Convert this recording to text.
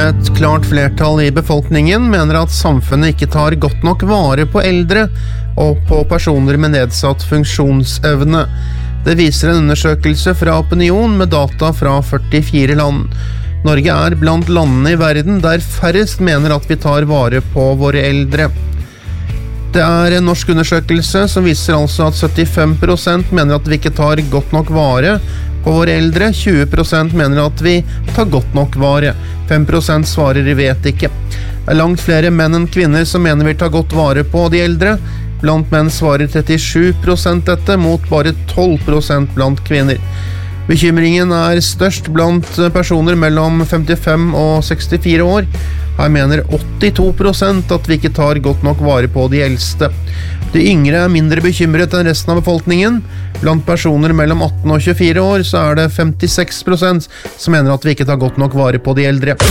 Et klart flertall i befolkningen mener at samfunnet ikke tar godt nok vare på eldre og på personer med nedsatt funksjonsevne. Det viser en undersøkelse fra Opinion med data fra 44 land. Norge er blant landene i verden der færrest mener at vi tar vare på våre eldre. Det er en norsk undersøkelse som viser altså at 75% mener at vi ikke tar godt nok vare på våre eldre, 20% mener at vi tar godt nok vare, 5% svarer vet ikke. Det er langt flere menn enn kvinner som mener vi tar godt vare på de eldre. Blant menn svarer 37% dette, mot bare 12% blant kvinner. Bekymringen er størst blant personer mellom 55 og 64 år. Her mener 82% at vi ikke tar godt nok vare på de eldste. De yngre er mindre bekymret enn resten av befolkningen. Blant personer mellom 18 og 24 år så er det 56% som mener at vi ikke tar godt nok vare på de eldre.